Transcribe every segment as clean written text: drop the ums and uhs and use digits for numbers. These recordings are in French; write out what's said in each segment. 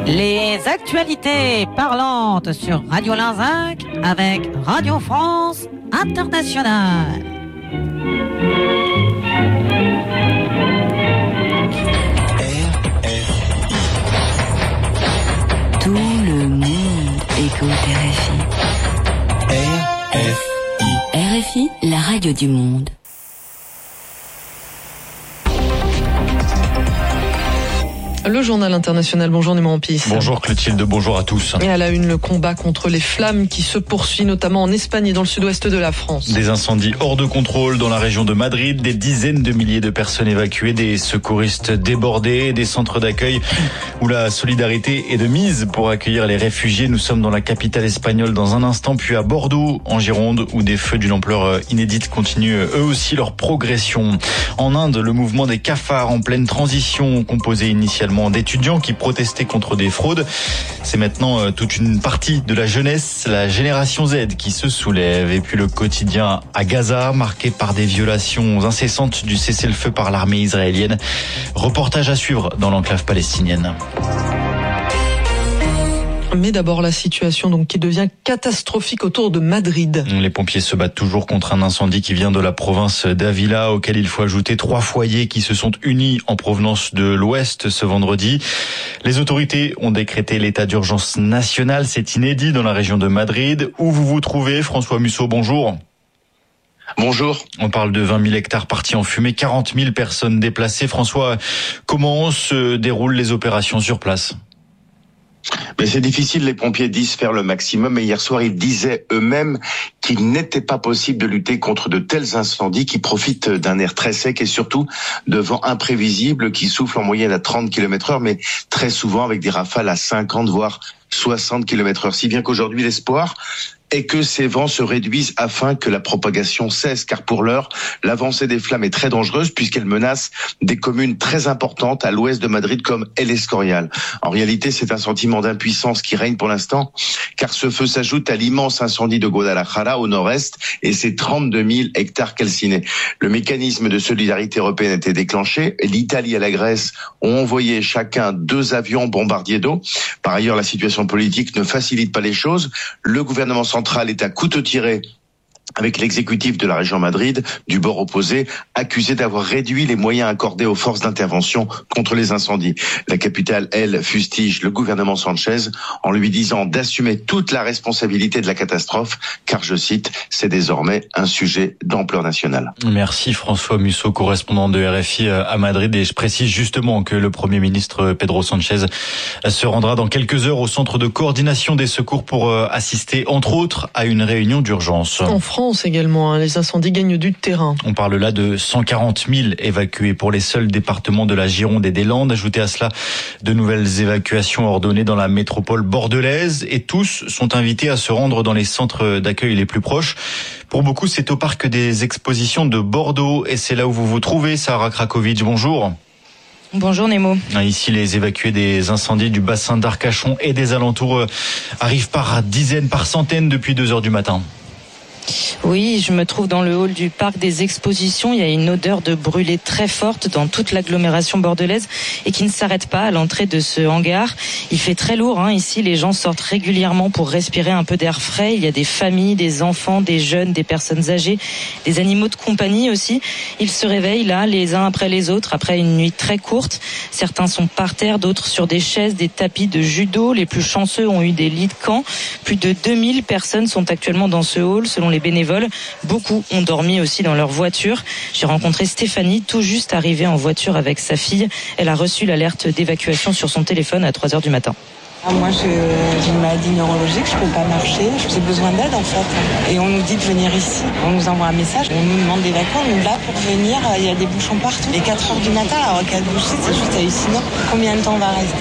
Les actualités parlantes sur Radio Linzinc avec Radio France Internationale. Tout le monde écoute RFI. RFI, la radio du monde. Le journal international, bonjour Néma Ampis. Bonjour Clotilde, bonjour à tous. Et à la une, le combat contre les flammes qui se poursuit notamment en Espagne et dans le sud-ouest de la France. Des incendies hors de contrôle dans la région de Madrid, des dizaines de milliers de personnes évacuées, des secouristes débordés, des centres d'accueil où la solidarité est de mise pour accueillir les réfugiés. Nous sommes dans la capitale espagnole dans un instant, puis à Bordeaux, en Gironde, où des feux d'une ampleur inédite continuent eux aussi leur progression. En Inde, le mouvement des cafards en pleine transition, composé initialement d'étudiants qui protestaient contre des fraudes. C'est maintenant toute une partie de la jeunesse, la génération Z, qui se soulève. Et puis le quotidien à Gaza, marqué par des violations incessantes du cessez-le-feu par l'armée israélienne. Reportage à suivre dans l'enclave palestinienne. Mais d'abord la situation donc qui devient catastrophique autour de Madrid. Les pompiers se battent toujours contre un incendie qui vient de la province d'Ávila, auquel il faut ajouter 3 foyers qui se sont unis en provenance de l'Ouest ce vendredi. Les autorités ont décrété l'état d'urgence national. C'est inédit dans la région de Madrid. Où vous vous trouvez, François Musso, bonjour. Bonjour. On parle de 20 000 hectares partis en fumée, 40 000 personnes déplacées. François, comment se déroulent les opérations sur place ? Mais c'est difficile, les pompiers disent faire le maximum, et hier soir ils disaient eux-mêmes qu'il n'était pas possible de lutter contre de tels incendies qui profitent d'un air très sec et surtout de vents imprévisibles qui soufflent en moyenne à 30 km/h, mais très souvent avec des rafales à 50 voire 60 km/h. Si bien qu'aujourd'hui l'espoir est que ces vents se réduisent afin que la propagation cesse, car pour l'heure, l'avancée des flammes est très dangereuse puisqu'elle menace des communes très importantes à l'ouest de Madrid comme El Escorial. En réalité, c'est un sentiment d'impuissance qui règne pour l'instant, car ce feu s'ajoute à l'immense incendie de Guadalajara au nord-est et ses 32 000 hectares calcinés. Le mécanisme de solidarité européenne a été déclenché. L'Italie et la Grèce ont envoyé chacun 2 avions bombardiers d'eau. Par ailleurs, la situation politique ne facilite pas les choses. Le gouvernement central est à couteau tiré avec l'exécutif de la région Madrid, du bord opposé, accusé d'avoir réduit les moyens accordés aux forces d'intervention contre les incendies. La capitale, elle, fustige le gouvernement Sanchez en lui disant d'assumer toute la responsabilité de la catastrophe, car, je cite, c'est désormais un sujet d'ampleur nationale. Merci François Musso, correspondant de RFI à Madrid. Et je précise justement que le Premier ministre Pedro Sanchez se rendra dans quelques heures au centre de coordination des secours pour assister, entre autres, à une réunion d'urgence. En France également, les incendies gagnent du terrain. On parle là de 140 000 évacués pour les seuls départements de la Gironde et des Landes. Ajoutez à cela de nouvelles évacuations ordonnées dans la métropole bordelaise, et tous sont invités à se rendre dans les centres d'accueil les plus proches. Pour beaucoup, c'est au parc des expositions de Bordeaux, et c'est là où vous vous trouvez, Sarah Krakovic. Bonjour. Bonjour Nemo. Ici, les évacués des incendies du bassin d'Arcachon et des alentours arrivent par dizaines, par centaines depuis 2 heures du matin. Oui, je me trouve dans le hall du parc des expositions. Il y a une odeur de brûlé très forte dans toute l'agglomération bordelaise et qui ne s'arrête pas à l'entrée de ce hangar. Il fait très lourd ici, les gens sortent régulièrement pour respirer un peu d'air frais. Il y a des familles, des enfants, des jeunes, des personnes âgées, des animaux de compagnie aussi. Ils se réveillent là, les uns après les autres, après une nuit très courte. Certains sont par terre, d'autres sur des chaises, des tapis de judo. Les plus chanceux ont eu des lits de camp. Plus de 2000 personnes sont actuellement dans ce hall, selon les bénévoles. Beaucoup ont dormi aussi dans leur voiture. J'ai rencontré Stéphanie, tout juste arrivée en voiture avec sa fille. Elle a reçu l'alerte d'évacuation sur son téléphone à 3h du matin. Moi, j'ai une maladie neurologique, je peux pas marcher, j'ai besoin d'aide en fait. Et on nous dit de venir ici, on nous envoie un message, on nous demande d'évacuer, on est là pour venir, il y a des bouchons partout. Et 4h du matin, alors 4 bouchées, c'est juste hallucinant. Combien de temps on va rester ?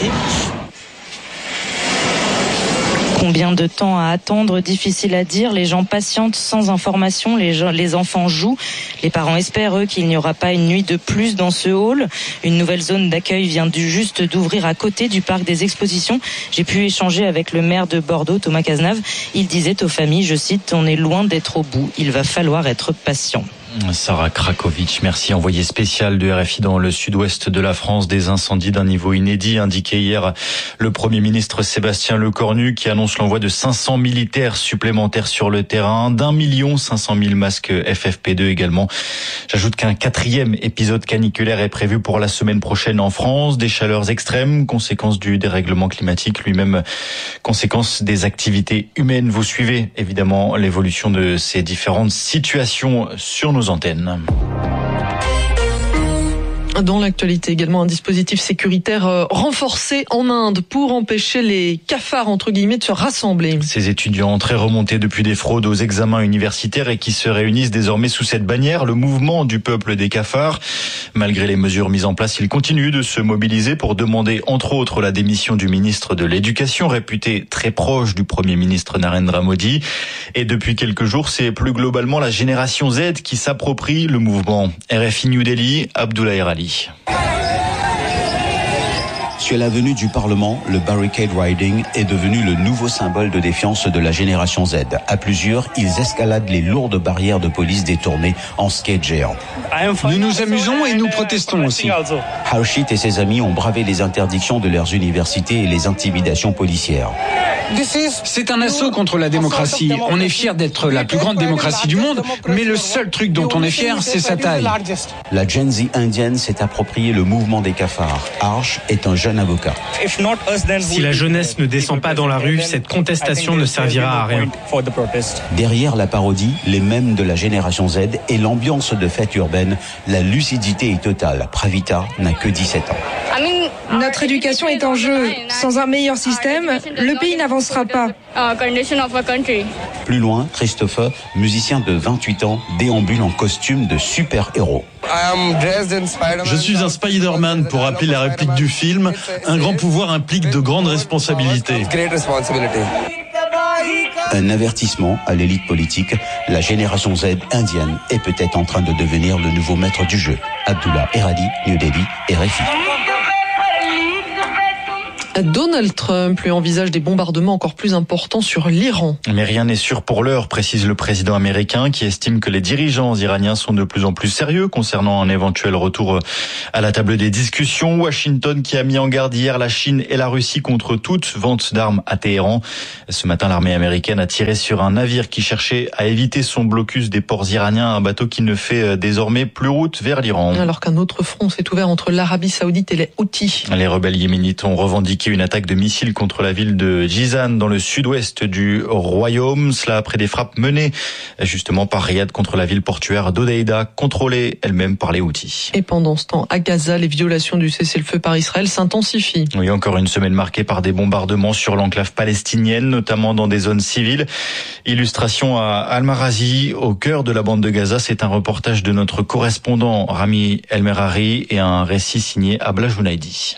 Combien de temps à attendre? Difficile à dire. Les gens patientent sans information. Les enfants jouent. Les parents espèrent, eux, qu'il n'y aura pas une nuit de plus dans ce hall. Une nouvelle zone d'accueil vient juste d'ouvrir à côté du parc des expositions. J'ai pu échanger avec le maire de Bordeaux, Thomas Cazenave. Il disait aux familles, je cite, « On est loin d'être au bout. Il va falloir être patient ». Sarah Krakovic, merci. Envoyé spécial de RFI dans le sud-ouest de la France, des incendies d'un niveau inédit, indiqué hier le Premier ministre Sébastien Lecornu, qui annonce l'envoi de 500 militaires supplémentaires sur le terrain, d'1 500 000 masques FFP2 également. J'ajoute qu'un 4e épisode caniculaire est prévu pour la semaine prochaine en France. Des chaleurs extrêmes, conséquence du dérèglement climatique, lui-même conséquence des activités humaines. Vous suivez évidemment l'évolution de ces différentes situations sur nos antennes. Dans l'actualité également, un dispositif sécuritaire renforcé en Inde pour empêcher les cafards, entre guillemets, de se rassembler. Ces étudiants très remontés depuis des fraudes aux examens universitaires et qui se réunissent désormais sous cette bannière, le mouvement du peuple des cafards. Malgré les mesures mises en place, ils continuent de se mobiliser pour demander, entre autres, la démission du ministre de l'Éducation, réputé très proche du Premier ministre Narendra Modi. Et depuis quelques jours, c'est plus globalement la génération Z qui s'approprie le mouvement. RFI New Delhi, Abdoulaye Rali. Sur l'avenue du Parlement, le barricade riding est devenu le nouveau symbole de défiance de la génération Z. À plusieurs, ils escaladent les lourdes barrières de police détournées en skate géant. Nous nous amusons et nous protestons aussi. Harshit et ses amis ont bravé les interdictions de leurs universités et les intimidations policières. C'est un assaut contre la démocratie. On est fiers d'être la plus grande démocratie du monde, mais le seul truc dont on est fier, c'est sa taille. La Gen Z indienne s'est approprié le mouvement des cafards. Harsh est un jeune avocat. Si la jeunesse ne descend pas dans la rue, cette contestation ne servira à rien. Derrière la parodie, les mèmes de la génération Z et l'ambiance de fête urbaine, la lucidité est totale. Pravita n'a que 17 ans. Notre éducation est en jeu. Sans un meilleur système, le pays n'avancera pas. Plus loin, Christopher, musicien de 28 ans, déambule en costume de super-héros. Je suis un Spider-Man pour rappeler la réplique du film. Un grand pouvoir implique de grandes responsabilités. Un avertissement à l'élite politique. La génération Z indienne est peut-être en train de devenir le nouveau maître du jeu. Abdullah Eradi, New Delhi, RFI. Donald Trump lui envisage des bombardements encore plus importants sur l'Iran. Mais rien n'est sûr pour l'heure, précise le président américain, qui estime que les dirigeants iraniens sont de plus en plus sérieux concernant un éventuel retour à la table des discussions. Washington qui a mis en garde hier la Chine et la Russie contre toute vente d'armes à Téhéran. Ce matin, l'armée américaine a tiré sur un navire qui cherchait à éviter son blocus des ports iraniens, un bateau qui ne fait désormais plus route vers l'Iran. Alors qu'un autre front s'est ouvert entre l'Arabie Saoudite et les Houthis. Les rebelles yéménites ont revendiqué une attaque de missiles contre la ville de Jizan dans le sud-ouest du royaume. Cela après des frappes menées justement par Riyad contre la ville portuaire d'Hodeïda, contrôlée elle-même par les Houthis. Et pendant ce temps, à Gaza, les violations du cessez-le-feu par Israël s'intensifient. Oui, encore une semaine marquée par des bombardements sur l'enclave palestinienne, notamment dans des zones civiles. Illustration à Al-Marazi, au cœur de la bande de Gaza. C'est un reportage de notre correspondant Rami El-Merari et un récit signé Abla Jounaidi.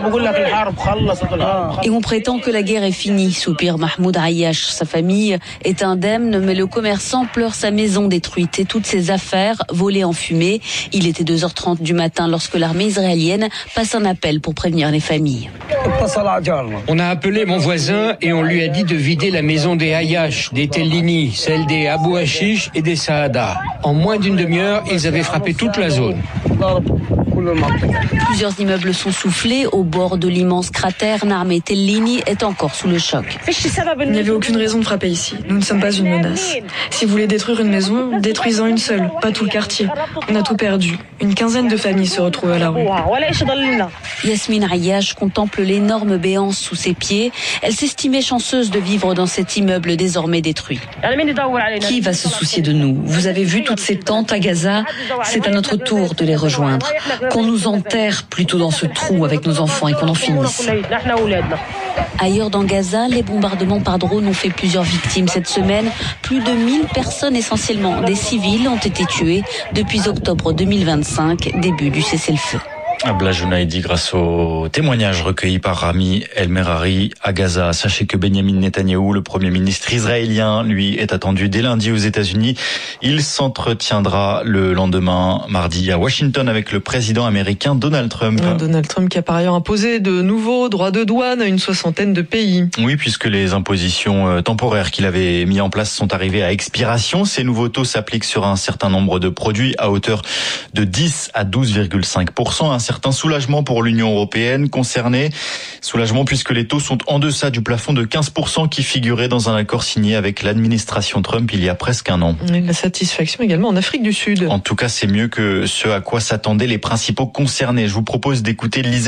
Et on prétend que la guerre est finie, soupire Mahmoud Ayyash. Sa famille est indemne, mais le commerçant pleure sa maison détruite et toutes ses affaires volées en fumée. Il était 2h30 du matin lorsque l'armée israélienne passe un appel pour prévenir les familles. On a appelé mon voisin et on lui a dit de vider la maison des Ayyash, des Tellini, celle des Abou Hashish et des Saada. En moins d'une demi-heure, ils avaient frappé toute la zone. Plusieurs immeubles sont soufflés au bord de l'immense cratère. Narmé Tellini est encore sous le choc. Il n'y avait aucune raison de frapper ici. Nous ne sommes pas une menace. Si vous voulez détruire une maison, détruisez-en une seule, pas tout le quartier. On a tout perdu. Une quinzaine de familles se retrouvent à la rue. Yasmine Ayyash contemple l'énorme béance sous ses pieds. Elle s'estimait chanceuse de vivre dans cet immeuble désormais détruit. Qui va se soucier de nous? Vous avez vu toutes ces tentes à Gaza? C'est à notre tour de les rejoindre. Qu'on nous enterre plutôt dans ce trou avec nos enfants et qu'on en finisse. Ailleurs dans Gaza, les bombardements par drone ont fait plusieurs victimes cette semaine. Plus de 1000 personnes, essentiellement des civils, ont été tuées depuis octobre 2025, début du cessez-le-feu. Abla Jounaidi, grâce au témoignage recueilli par Rami El-Merari à Gaza. Sachez que Benjamin Netanyahou, le premier ministre israélien, lui, est attendu dès lundi aux États-Unis. Il s'entretiendra le lendemain, mardi, à Washington avec le président américain Donald Trump. Donald Trump qui a par ailleurs imposé de nouveaux droits de douane à une 60aine de pays. Oui, puisque les impositions temporaires qu'il avait mis en place sont arrivées à expiration. Ces nouveaux taux s'appliquent sur un certain nombre de produits à hauteur de 10 à 12,5%. Un certain soulagement pour l'Union européenne concernée. Soulagement puisque les taux sont en deçà du plafond de 15% qui figurait dans un accord signé avec l'administration Trump il y a presque un an. Et la satisfaction également en Afrique du Sud. En tout cas, c'est mieux que ce à quoi s'attendaient les principaux concernés. Je vous propose d'écouter Lisa.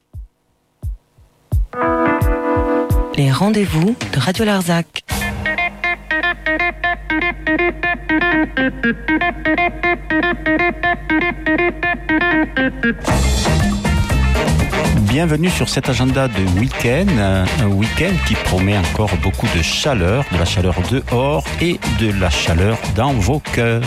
Les rendez-vous de Radio Larzac. Bienvenue sur cet agenda de week-end, un week-end qui promet encore beaucoup de la chaleur dehors et de la chaleur dans vos cœurs.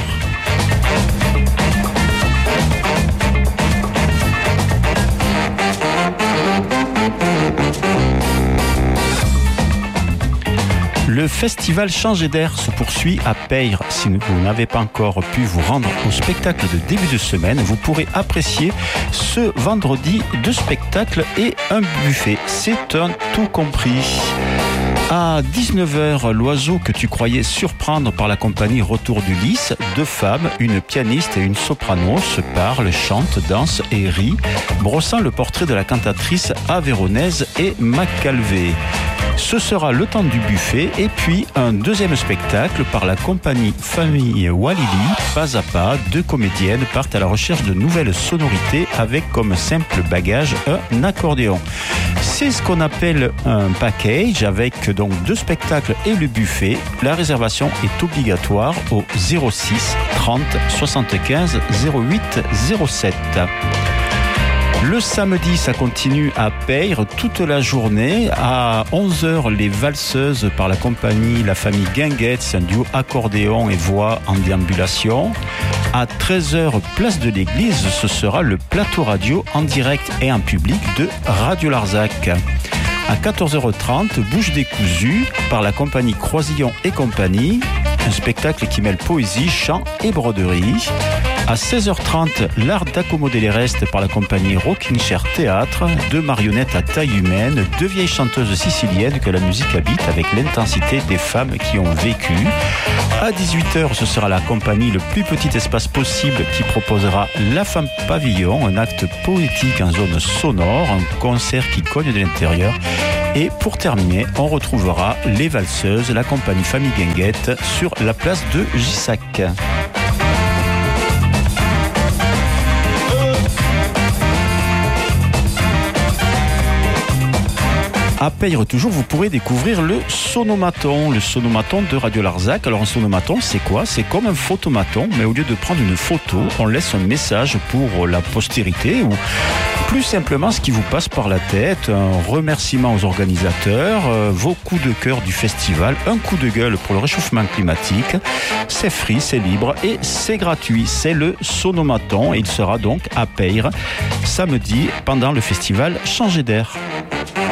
Le festival Changer d'air se poursuit à Peyre. Si vous n'avez pas encore pu vous rendre au spectacle de début de semaine, vous pourrez apprécier ce vendredi 2 spectacles et un buffet. C'est un tout compris. À 19h, l'oiseau que tu croyais surprendre par la compagnie Retour du Lys, 2 femmes, une pianiste et une soprano, se parlent, chantent, dansent et rient, brossant le portrait de la cantatrice avéronaise et Macalvé. Ce sera le temps du buffet et puis un deuxième spectacle par la compagnie Famille Walili. Pas à pas, 2 comédiennes partent à la recherche de nouvelles sonorités avec comme simple bagage un accordéon. C'est ce qu'on appelle un package avec donc 2 spectacles et le buffet. La réservation est obligatoire au 06 30 75 08 07. Le samedi, ça continue à Peyre toute la journée. À 11h, les valseuses par la compagnie La Famille Guinguette, c'est un duo accordéon et voix en déambulation. À 13h, place de l'église, ce sera le plateau radio en direct et en public de Radio Larzac. À 14h30, Bouche décousue par la compagnie Croisillon et compagnie. Un spectacle qui mêle poésie, chant et broderie. À 16h30, l'art d'accommoder les restes par la compagnie Rocking Chair Théâtre, 2 marionnettes à taille humaine, 2 vieilles chanteuses siciliennes que la musique habite avec l'intensité des femmes qui ont vécu. À 18h, ce sera la compagnie Le Plus Petit Espace Possible qui proposera La Femme Pavillon, un acte poétique en zone sonore, un concert qui cogne de l'intérieur. Et pour terminer, on retrouvera les valseuses, la compagnie Famille Guinguette sur la place de Gissac. À Peyre toujours, vous pourrez découvrir le sonomaton de Radio Larzac. Alors un sonomaton, c'est quoi? C'est comme un photomaton, mais au lieu de prendre une photo, on laisse un message pour la postérité ou plus simplement ce qui vous passe par la tête, un remerciement aux organisateurs, vos coups de cœur du festival, un coup de gueule pour le réchauffement climatique. C'est free, c'est libre et c'est gratuit. C'est le sonomaton et il sera donc à Peyre samedi pendant le festival Changer d'air.